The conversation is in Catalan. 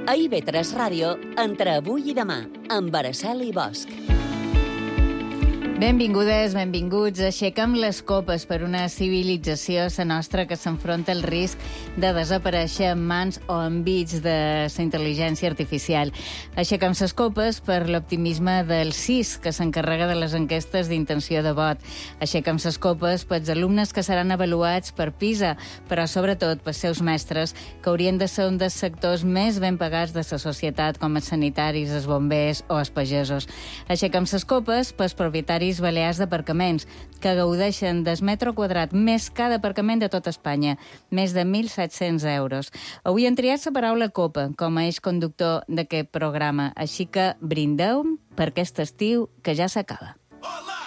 A IB3 Ràdio, entre avui i demà, amb Araceli Bosch. Benvingudes, benvinguts. Aixequem les copes per una civilització, la nostra, que s'enfronta al risc de desaparèixer en mans o enmig de la intel·ligència artificial. Aixequem les copes per l'optimisme del CIS, que s'encarrega de les enquestes d'intenció de vot. Aixequem les copes pels alumnes que seran avaluats per PISA, però sobretot pels seus mestres, que haurien de ser un dels sectors més ben pagats de la societat, com els sanitaris, els bombers o els pagesos. Aixequem les copes pels propietaris balears d'aparcaments, que gaudeixen del metre quadrat més cada aparcament de tot Espanya, més de 1.700 euros. Avui hem triat la paraula copa com a eix conductor d'aquest programa, així que brindeu per aquest estiu que ja s'acaba.